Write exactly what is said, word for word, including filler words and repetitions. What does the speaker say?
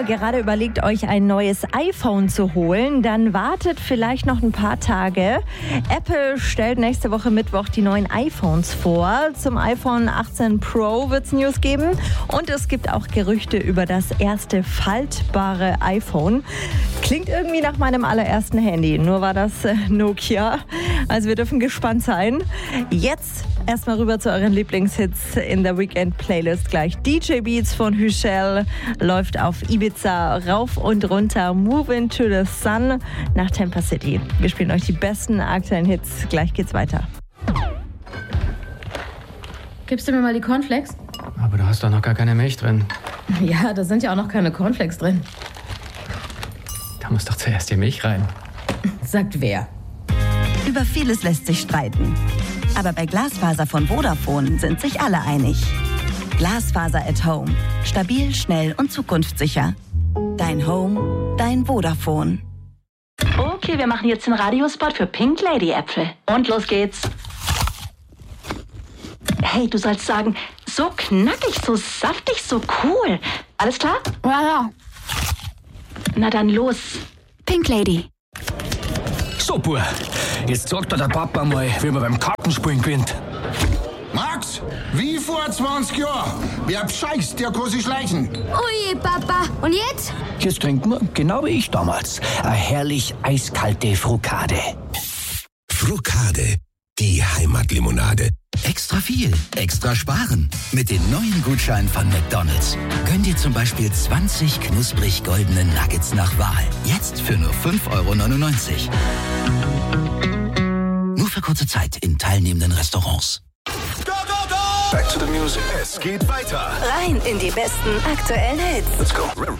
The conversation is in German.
ihr gerade überlegt, euch ein neues iPhone zu holen, dann wartet vielleicht noch ein paar Tage. Apple stellt nächste Woche Mittwoch die neuen iPhones vor. Zum iPhone achtzehn Pro wird es News geben. Und es gibt auch Gerüchte über das erste faltbare iPhone. Klingt irgendwie nach meinem allerersten Handy, nur war das äh, Nokia. Also wir dürfen gespannt sein. Jetzt erstmal rüber zu euren Lieblingshits in der Weekend-Playlist gleich. D J Beats von Hushel läuft auf Ibiza rauf und runter. Move into the Sun nach Tampa City. Wir spielen euch die besten aktuellen Hits. Gleich geht's weiter. Gibst du mir mal die Cornflakes? Aber du hast doch noch gar keine Milch drin. Ja, da sind ja auch noch keine Cornflakes drin. Da muss doch zuerst die Milch rein. Sagt wer? Über vieles lässt sich streiten. Aber bei Glasfaser von Vodafone sind sich alle einig. Glasfaser at Home. Stabil, schnell und zukunftssicher. Dein Home, dein Vodafone. Okay, wir machen jetzt den Radiospot für Pink Lady Äpfel. Und los geht's. Hey, du sollst sagen, so knackig, so saftig, so cool. Alles klar? Ja, ja. Na dann los. Pink Lady. So, Bub, jetzt sagt dir der Papa mal, wie man beim Kartenspielen gewinnt. Max, wie vor zwanzig Jahren. Wer bescheißt, der kann sich schleichen. Ui, Papa. Und jetzt? Jetzt trinken wir, genau wie ich damals, eine herrlich eiskalte Frukade. Frukade, die Heimatlimonade. Extra viel, extra sparen. Mit den neuen Gutscheinen von McDonald's. Gönn dir zum Beispiel zwanzig knusprig goldene Nuggets nach Wahl. Jetzt für nur fünf Euro neunundneunzig. Nur für kurze Zeit in teilnehmenden Restaurants. Go, go, go! Back to the music. Es geht weiter. Rein in die besten aktuellen Hits. Let's go.